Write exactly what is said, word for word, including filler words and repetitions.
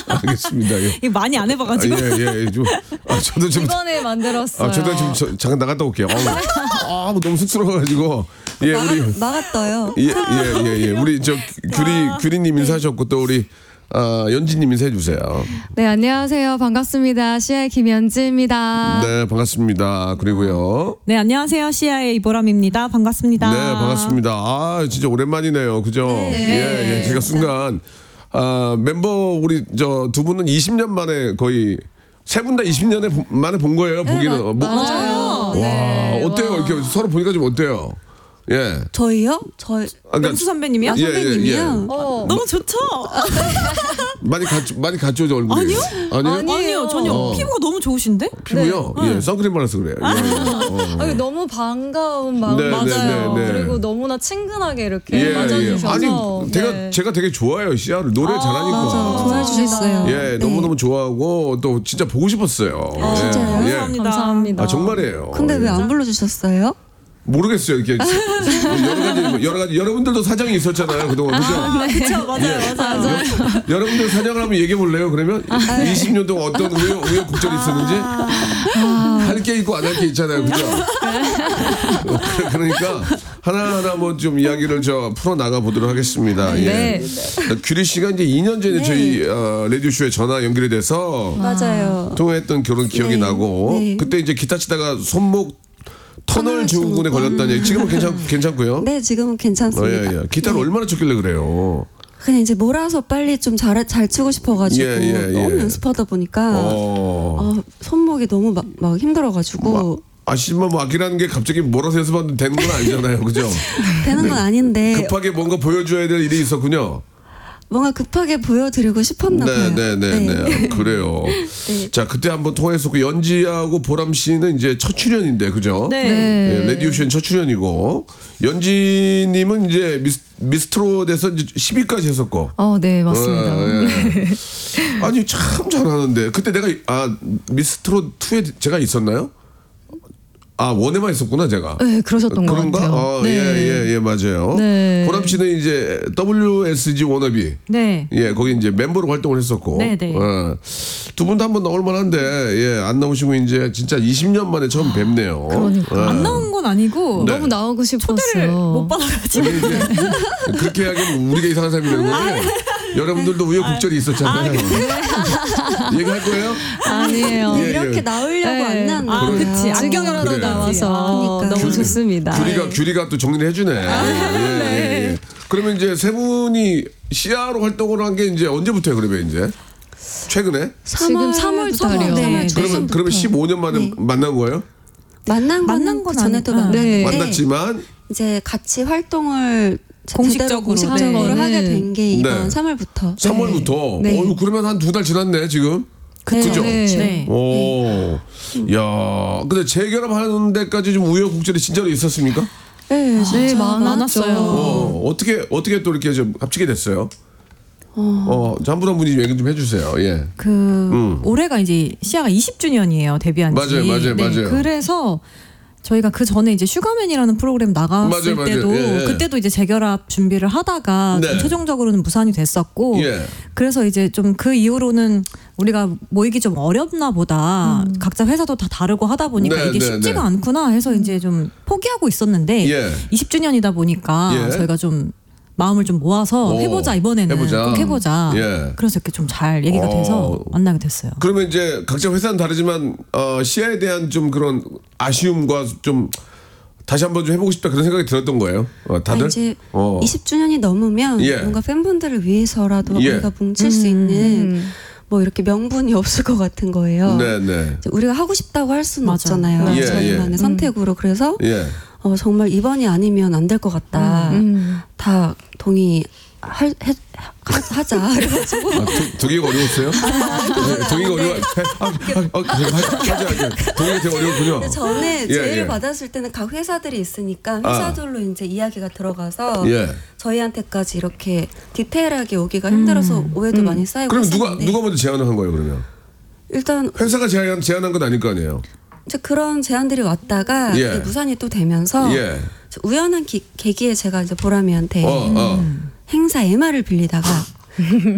알겠습니다. 예. 이거 많이 안 해봐가지고. 아, 예, 예, 예. 좀, 아, 저도 좀. 이번에 만들었어요. 아, 저도 좀 저, 잠깐 나갔다 올게요. 아, 아, 너무 쑥스러워가지고. 예, 우리. 막았어요. 예, 예, 예, 예. 우리 저 규리, 규리님 인사하셨고 또 우리 아, 연지님 인사해 주세요. 네, 안녕하세요. 반갑습니다. 씨아이 김연지입니다. 네, 반갑습니다. 그리고요. 네, 안녕하세요. 씨아이의 이보람입니다. 반갑습니다. 네, 반갑습니다. 아, 진짜 오랜만이네요. 그죠? 예, 예. 제가 순간 아, 멤버 우리 저 두 분은 이십 년 만에 거의 세 분 다 이십 년에 만에 본 거예요. 보기는. 뭐, 맞아요. 와, 네, 어때요? 와. 이렇게 서로 보니까 좀 어때요? 예. 저희요? 저희 아, 그러니까 명수 선배님이요? 아, 예, 예, 선배님이요? 어. 너무 좋죠? 많이 갔죠, 많이 갔죠, 저 얼굴이. 아니요? 아니요? 아니에요. 아니요, 전혀. 어. 피부가 너무 좋으신데? 피부요? 예, 선크림 발라서 그래요. 예, 예. 어. 아니, 너무 반가운 마음 네, 맞아요. 네, 네, 네. 그리고 너무나 친근하게 이렇게 예, 예. 맞아주셔서 아니, 제가, 네. 제가 되게 좋아해요, 시아를. 노래 잘하니까. 맞아요. 좋아해 주셨어요. 예, 너무너무 좋아하고 또 진짜 보고 싶었어요. 예. 진짜요? 예. 감사합니다. 감사합니다. 아, 정말이에요. 근데 왜 예. 안 불러주셨어요? 모르겠어요. 이렇게 여러 가지 여러 가지 여러분들도 사정이 있었잖아요 그동안 그죠? 그쵸, 맞아요, 맞아요. 여, 여러분들 사정을 한번 얘기해 볼래요? 그러면 이십 년 동안 어떤 우여, 우여곡절이 있었는지 할 게 있고 안 할 게 있잖아요, 그죠? 그러니까 하나 하나 뭐 좀 이야기를 저 풀어 나가 보도록 하겠습니다. 예. 네. 규리 씨가 이제 이 년 전에 저희 어, 라디오 쇼에 전화 연결이 돼서 맞아요. 통화했던 그런 기억이 네. 나고 네. 그때 이제 기타 치다가 손목 터널 터널 증후군에 증후군. 걸렸다니 얘기. 지금은 괜찮 괜찮고요? 네, 지금은 어, 괜찮습니다. 예, 예. 기타를 네. 얼마나 쳤길래 그래요? 그냥 이제 몰아서 빨리 좀 잘 잘 치고 싶어가지고 예, 예, 너무 예. 연습하다 보니까 어. 어, 손목이 너무 막, 막 힘들어가지고 아시지만 뭐 악기라는 게 갑자기 몰아서 연습하면 되는 건 아니잖아요, 그죠? 되는 건 아닌데 급하게 뭔가 보여줘야 될 일이 있었군요. 뭔가 급하게 보여드리고 싶었나 봐요. 네, 네, 네, 네. 그래요. 네. 자, 그때 한번 통화했었고 연지하고 보람 씨는 이제 첫 출연인데, 그죠? 네. 예, 라디오 쇼는 첫 출연이고 연지님은 이제 미스, 미스트롯에서 이제 십 위까지 했었고. 어, 네, 맞습니다. 어, 예. 아니 참 잘하는데 그때 내가 아 미스트롯 이에 제가 있었나요? 아 원에만 있었구나 제가. 네, 그러셨던 것 그런가? 같아요. 어, 네. 예, 예, 예, 맞아요. 네. 보람 씨는 이제 더블유에스지 워너비. 네. 예, 거기 이제 멤버로 활동을 했었고. 네, 네. 어, 두 분 다 한번 나올 만한데, 예, 안 나오시고 이제 진짜 이십 년 만에 처음 뵙네요. 그러니까. 예. 안 나온 건 아니고 네. 너무 나오고 초대를 싶었어요. 못 받아가지고. 이게 이제 그렇게 하기엔 우리가 이상한 사람이 되는 거지. 여러분들도 우여곡절이 있었잖아요. 얘기할 거예요? 아니에요. 예, 예. 이렇게 나오려고 네. 안 나온 아, 거예요. 그치. 안경으로도 그래. 나와서 그러니까. 너무 규리- 좋습니다. 규리가 규리가 또 정리를 해주네. 예, 예, 예. 그러면 이제 세 분이 씨아로 활동을 한 게 이제 언제부터요? 그러면 이제 최근에? 지금 삼월 달이요. 네, 네. 그러면 그러면 십오 년 만에 네. 만난 거예요? 만난 거는 만난 건 그 전에도 아니- 만났는데 네. 만났지만 이제 같이 활동을 제대로 공식적으로, 공식적으로 네. 하게 된 게 이번 네. 삼월부터. 삼월부터. 네. 어유 그러면 한 두 달 지났네 지금. 그죠? 네. 네. 오, 야, 근데 재결합하는 데까지 좀 우여곡절이 진짜로 있었습니까? 네, 네, 진짜 많았어요. 어, 어떻게 어떻게 또 이렇게 좀 합치게 됐어요? 어, 자, 한 분 한 분이 얘기 좀 해주세요. 예. 그 올해가 이제 시아가 이십 주년이에요 데뷔한 지. 맞아요, 맞아요, 맞아요. 그래서 저희가 그 전에 이제 슈가맨이라는 프로그램 나갔을 맞아요, 맞아요. 때도 예, 예. 그때도 이제 재결합 준비를 하다가 네. 좀 최종적으로는 무산이 됐었고 예. 그래서 이제 좀 그 이후로는 우리가 모이기 좀 어렵나 보다 각자 회사도 다 다르고 하다 보니까 네, 이게 네, 쉽지가 네. 않구나 해서 이제 좀 포기하고 있었는데 예. 이십 주년이다 보니까 예. 저희가 좀 마음을 좀 모아서 오, 해보자 이번에는 해보자. 꼭 해보자. 예. 그래서 이렇게 좀 잘 얘기가 돼서 어. 만나게 됐어요. 그러면 이제 각자 회사는 다르지만 어, 시아에 대한 좀 그런 아쉬움과 좀 다시 한번 좀 해보고 싶다 그런 생각이 들었던 거예요. 어, 다들. 아, 이제 어. 이십 주년이 넘으면 예. 뭔가 팬분들을 위해서라도 예. 우리가 뭉칠 수 있는 뭐 이렇게 명분이 없을 것 같은 거예요. 네, 네. 이제 우리가 하고 싶다고 할 수는 맞아. 없잖아요. 예, 저희만의 예. 선택으로. 그래서 예. 어, 정말 이번이 아니면 안 될 것 같다. 음. 다 동의 할, 해, 하, 하자. 그래가지고 아, 도, 동의가 어려웠어요? 네, 동의가 어려워. 아, 아, 아, 하자, 하자. 동의가 되게 어려웠군요. 전에 예, 제의를 예. 받았을 때는 각 회사들이 있으니까 아. 회사들로 이제 이야기가 들어가서 예. 저희한테까지 이렇게 디테일하게 오기가 힘들어서 오해도 많이 쌓이고 그럼 누가 했었는데 누가 먼저 제안을 한 거예요, 그러면? 일단 회사가 제안 제안한 건 아닐 거 아니에요. 이제 그런 제안들이 왔다가 예. 이제 무산이 또 되면서 예. 우연한 기, 계기에 제가 이제 보람이한테 어, 어. 행사 엠알을 빌리다가